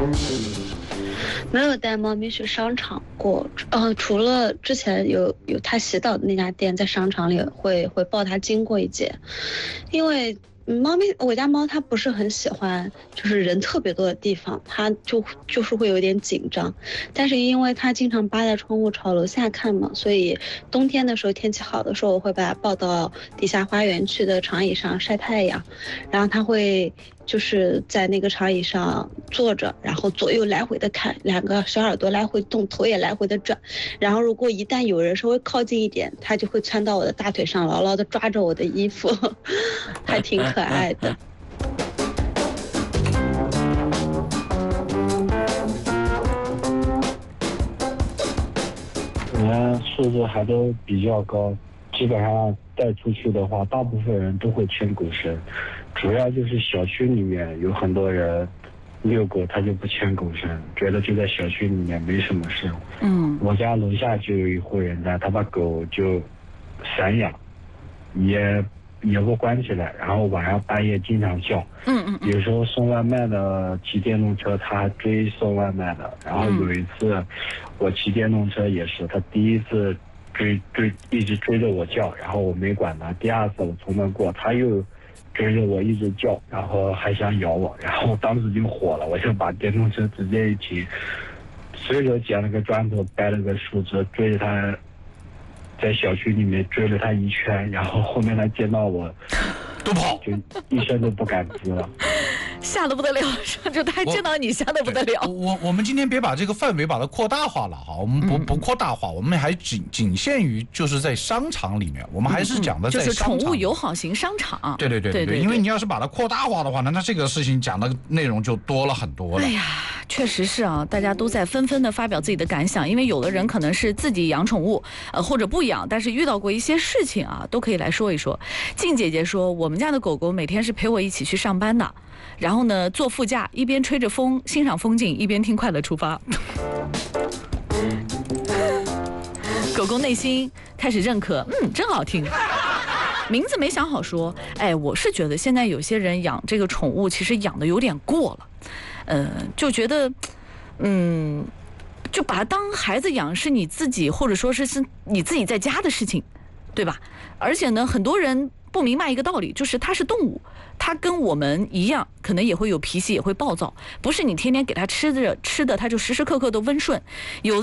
没有带猫咪去商场过，除了之前有它洗澡的那家店，在商场里会抱它经过一节，因为猫咪，我家猫它不是很喜欢就是人特别多的地方，它就是会有点紧张，但是因为它经常扒在窗户朝楼下看嘛，所以冬天的时候天气好的时候，我会把它抱到地下花园区的长椅上晒太阳，然后它会就是在那个长椅上坐着，然后左右来回的看，两个小耳朵来回动，头也来回的转，然后如果一旦有人稍微靠近一点，它就会窜到我的大腿上，牢牢的抓着我的衣服，还挺可爱的。 我们素质还都比较高，基本上带出去的话，大部分人都会牵狗绳，主要就是小区里面有很多人遛狗，他就不牵狗绳，觉得就在小区里面没什么事。我家楼下就有一户人家，他把狗就散养，也不关起来，然后晚上半夜经常叫。有时候送外卖的骑电动车，他还追送外卖的。然后有一次，我骑电动车也是，他第一次一直追着我叫，然后我没管他。第二次我从那过，他又追着我一直叫，然后还想咬我，然后我当时就火了，我就把电动车直接一停，随手捡了个砖头，掰了个树枝，追着他。在小区里面追了他一圈，然后后面他见到我， 都跑， 就一声都不敢吱了， 吓得不得了，就他见到你吓得不得了。 我们今天别把这个范围把它扩大化了哈，我们不扩大化，我们还仅限于就是在商场里面，我们还是讲的在就是商场宠物友好型商场。 对，因为你要是把它扩大化的话呢，那这个事情讲的内容就多了很多了。 哎呀，确实是啊，大家都在纷纷的发表自己的感想，因为有的人可能是自己养宠物，或者不养，但是遇到过一些事情啊，都可以来说一说。静姐姐说，我们家的狗狗每天是陪我一起去上班的，然后呢，坐副驾一边吹着风欣赏风景，一边听快乐出发。狗狗内心开始认可，真好听。名字没想好说，我是觉得现在有些人养这个宠物，其实养的有点过了，就觉得，就把它当孩子养，是你自己或者说是你自己在家的事情，对吧？而且呢，很多人不明白一个道理，就是它是动物，它跟我们一样，可能也会有脾气，也会暴躁，不是你天天给它吃的，它就时时刻刻都温顺，有的。